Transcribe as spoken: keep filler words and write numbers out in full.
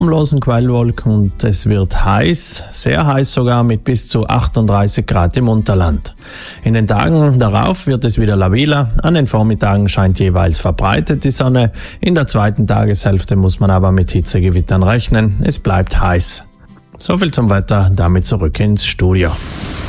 Losen Quellwolken und es wird heiß, sehr heiß sogar mit bis zu achtunddreißig Grad im Unterland. In den Tagen darauf wird es wieder labiler, an den Vormittagen scheint jeweils verbreitet die Sonne, in der zweiten Tageshälfte muss man aber mit Hitzegewittern rechnen, es bleibt heiß. So viel zum Wetter, damit zurück ins Studio.